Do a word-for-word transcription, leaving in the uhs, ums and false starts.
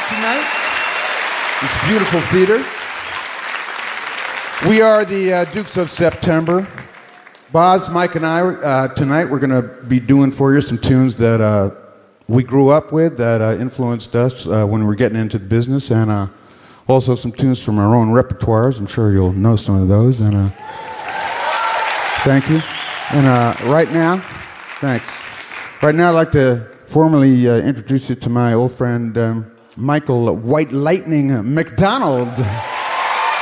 tonight. This beautiful theater. We are the uh, Dukes of September. Boz, Mike, and I, uh, tonight we're going to be doing for you some tunes that uh, we grew up with, that uh, influenced us uh, when we were getting into the business, and uh, also some tunes from our own repertoires. I'm sure you'll know some of those. And uh, thank you. And uh, right now, thanks. Right now I'd like to formally uh, introduce you to my old friend um, Michael White Lightning McDonald.